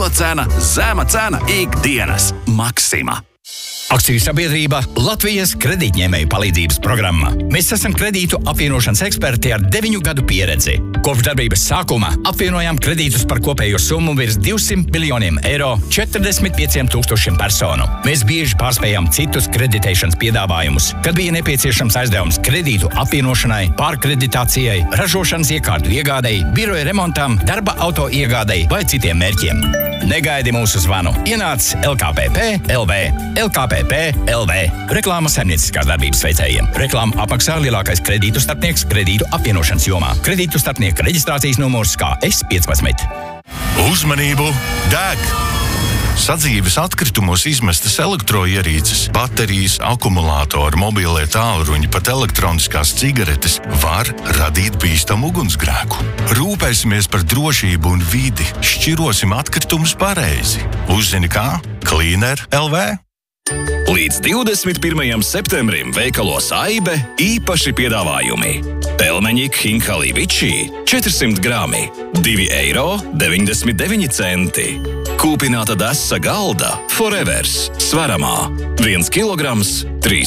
Laba cena, zema cena ikdienas. Maksima. Akciju sabiedrība Latvijas kredītņēmēju palīdzības programma. Mēs esam kredītu apvienošanas eksperti ar 9 gadu pieredzi. Kopš darbības sākuma apvienojām kredītus par kopējo summu virs 200 miljoniem eiro 45 000 personu. Mēs bieži pārspējām citus kreditēšanas piedāvājumus, kad bija nepieciešams aizdevums kredītu apvienošanai, pārkreditācijai, ražošanas iekārtu iegādei, biroja remontam, darba auto iegādei vai citiem mērķiem. Negaidi mūsu zvanu. Ienāc LKPP LV. LKPP LV. Reklāma saimnieciskās darbības veicējiem. Reklāma apmaksā lielākais kredītu starpnieks kredītu apvienošanas jomā. Kredītu starpnieka reģistrācijas numurs KS15. Uzmanību! Deg! Sadzīves atkritumos izmestas elektroierīces, baterijas, akumulātori, mobilie tālruņi, pat elektroniskās cigaretes var radīt bīstamu ugunsgrēku. Rūpēsimies par drošību un vidi, šķirosim atkritumus pareizi. Uzzini kā? Cleaner LV. Līdz 21. septembrim veikalos Aibe īpaši piedāvājumi. Pelmeņi Hinkali Vičī 400 grami, 2,99 eiro. Kūpināta desa galda Forevers svaramā 1 kilograms,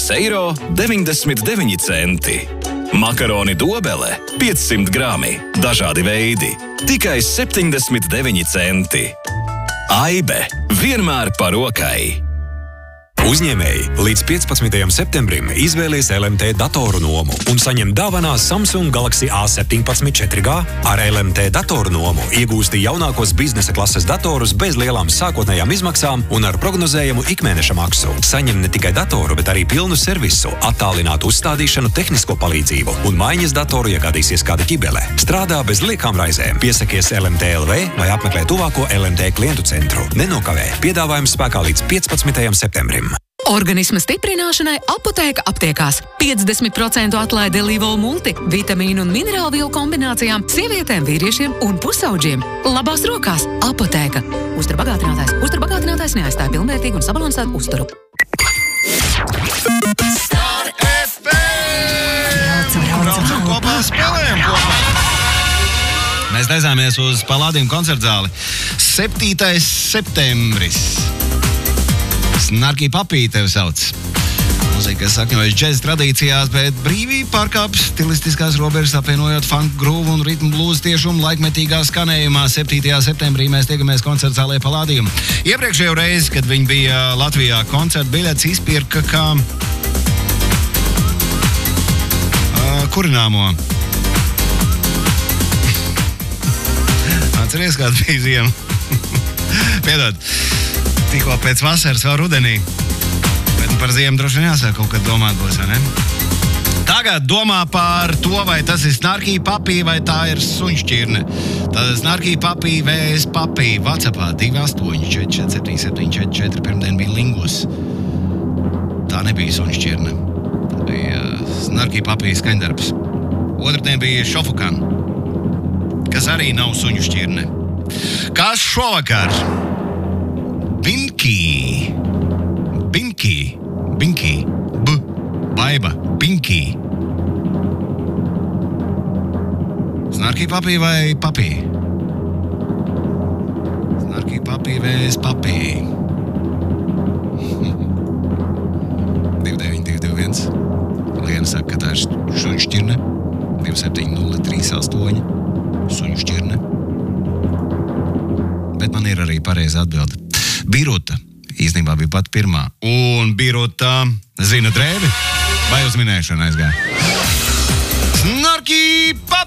3,99 eiro. Makaroni dobele 500 grami, dažādi veidi, tikai 79 centi. Aibe vienmēr par rokai. Uzņēmēji līdz 15. septembrim izvēlies LMT datoru nomu un saņem dāvanā Samsung Galaxy A17 4G. Ar LMT datoru nomu iegūsti jaunākos biznesa klases datorus bez lielām sākotnējām izmaksām un ar prognozējumu ikmēneša maksu. Saņem ne tikai datoru, bet arī pilnu servisu, attālinātu uzstādīšanu, tehnisko palīdzību un maiņas datoru iegādīsies kāda ķibele. Strādā bez liekām raizēm. Piesakies LMT LV vai apmeklē tuvāko LMT klientu centru. Nenokavē. Piedāvājums spēkā līdz 15. septembrim. Organisma stiprināšanai Apotēka aptiekās. 50% atlaide Livol multi, vitamīnu un minerālu vielu kombinācijām, sievietēm, vīriešiem un pusauģiem. Labās rokās Apotēka. Uzturbagātinātājs neaizstāja pilnvērtīgu un sabalansētu uzturu. Star FM! Braucam kopā, spēlējam kopā! Mēs taisāmies uz Palādījumu koncertzāli. 7. septembris. Snarky Papī tevi sauc. Mūzika, kas sakņojas džēza tradīcijās, bet brīvī pārkāpj stilistiskās robežas, apvienojot funk, grūvu un ritmu blūzu tiešumu laikmetīgā skanējumā. 7. septembrī mēs tiekamies koncertzālē Palādījumu. Iepriekšējo reizi, kad viņi bija Latvijā, koncerta biļetes izpirka kā kurināmo. Atceries, kāda bija ziema? Piedod. Tikko pēc vasaras vēl rudenī. Bet par ziemu droši vien jāsāk kaut kad domāt būs, vai ne? Tagad domā par to, vai tas ir Snarky Papī, vai tā ir suņšķirne. Tad Snarky Papī vs. Papī. WhatsAppā 28447744. Pirmdien bija Lingos. Tā nebija suņšķirne. Tā bija Snarky Papī skaņdarbs. Otrdien bija Šofukan, kas arī nav suņu šķirne. Kas šovakar? Binky, Baiba, Binky. Snarky Papī vai Papī? Snarky Papī vs. Papī. 29221. Liena saka, ka tā ir suņu šķirne. 27038. Suņu šķirne. Bet man ir arī pareiza atbilde. Biruta īstenībā bija pat pirmā. Un Biruta zina drēbi? Vai uz minēšanu aizgāja? Snarky Papī!